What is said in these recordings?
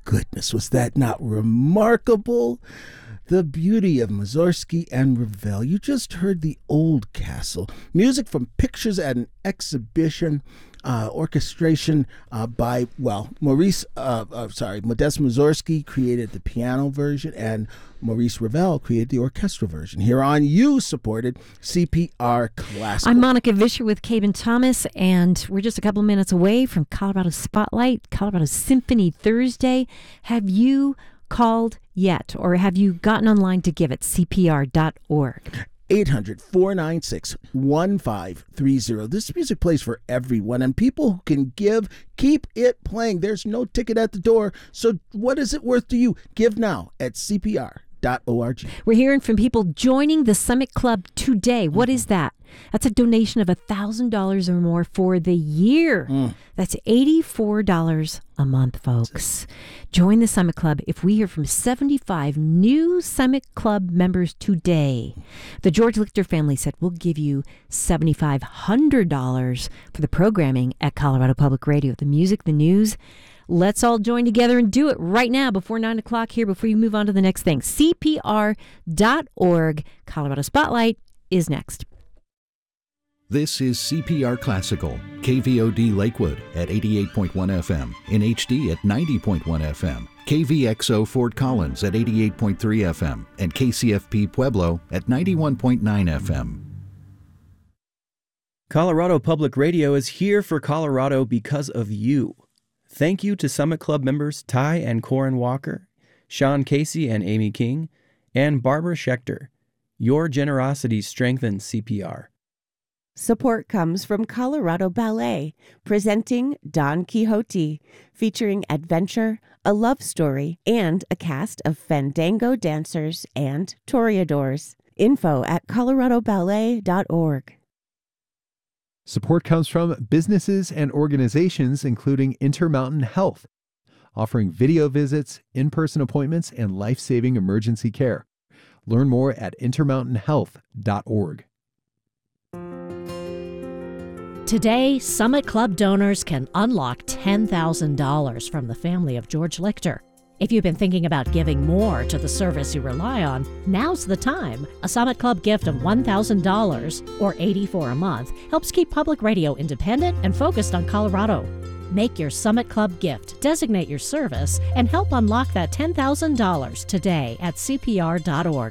goodness, was that not remarkable? The beauty of Mussorgsky and Ravel. You just heard The Old Castle. Music from Pictures at an Exhibition, orchestration by, Modest Mussorgsky created the piano version, and Maurice Ravel created the orchestral version. Here on You-supported CPR Classical. I'm Monica Vischer with Caben Thomas, and we're just a couple minutes away from Colorado Spotlight, Colorado Symphony Thursday. Have you called yet, or have you gotten online to give it? CPR.org. 800-496-1530. This music plays for everyone, and people who can give, keep it playing. There's no ticket at the door, so what is it worth to you? Give now at CPR.org. We're hearing from people joining the Summit Club today. What is that? That's a donation of $1,000 or more for the year. That's $84 a month, folks. Join the Summit Club if we hear from 75 new Summit Club members today. The George Lichter family said we'll give you $7,500 for the programming at Colorado Public Radio. The music, the news. Let's all join together and do it right now before 9 o'clock here, before you move on to the next thing. CPR.org. Colorado Spotlight is next. This is CPR Classical, KVOD Lakewood at 88.1 FM, in HD at 90.1 FM, KVXO Fort Collins at 88.3 FM, and KCFP Pueblo at 91.9 FM. Colorado Public Radio is here for Colorado because of you. Thank you to Summit Club members Ty and Corin Walker, Sean Casey and Amy King, and Barbara Schechter. Your generosity strengthens CPR. Support comes from Colorado Ballet, presenting Don Quixote, featuring adventure, a love story, and a cast of fandango dancers and toreadors. Info at coloradoballet.org. Support comes from businesses and organizations including Intermountain Health, offering video visits, in-person appointments, and life-saving emergency care. Learn more at intermountainhealth.org. Today, Summit Club donors can unlock $10,000 from the family of George Lichter. If you've been thinking about giving more to the service you rely on, now's the time. A Summit Club gift of $1,000 or $84 a month helps keep public radio independent and focused on Colorado. Make your Summit Club gift, designate your service, and help unlock that $10,000 today at CPR.org.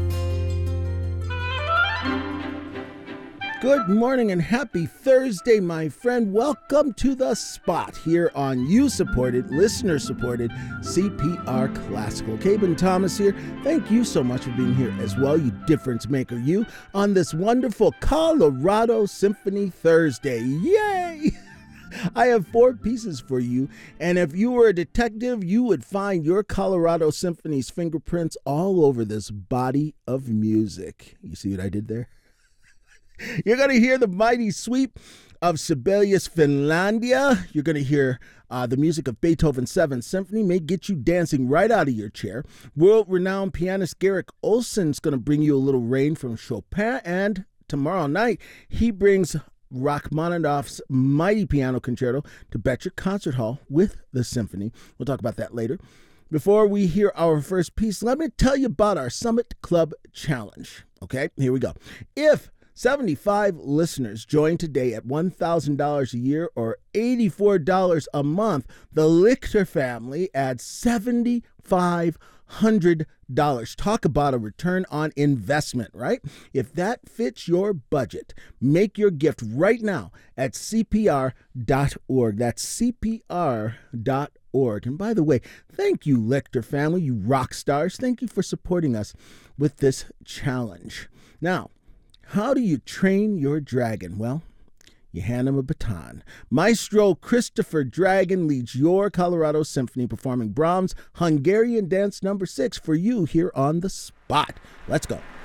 Good morning and happy Thursday, my friend. Welcome to The Spot here on You-supported, listener-supported CPR Classical. Caben Thomas here. Thank you so much for being here as well, you difference maker, you, on this wonderful Colorado Symphony Thursday. Yay! I have 4 pieces for you, and if you were a detective, you would find your Colorado Symphony's fingerprints all over this body of music. You see what I did there? You're going to hear the mighty sweep of Sibelius Finlandia. You're going to hear the music of Beethoven's 7th Symphony. May get you dancing right out of your chair. World-renowned pianist Garrick Olson's going to bring you a little rain from Chopin. And tomorrow night, he brings Rachmaninoff's mighty piano concerto to Betcher Concert Hall with the symphony. We'll talk about that later. Before we hear our first piece, let me tell you about our Summit Club Challenge. Okay, here we go. If 75 listeners join today at $1,000 a year or $84 a month, the Lichter family adds $7,500. Talk about a return on investment, right? If that fits your budget, make your gift right now at CPR.org. That's CPR.org. And by the way, thank you, Lichter family, you rock stars. Thank you for supporting us with this challenge. Now, how do you train your dragon? Well, you hand him a baton. Maestro Christopher Dragon leads your Colorado Symphony performing Brahms' Hungarian Dance No. 6 for you here on The Spot. Let's go.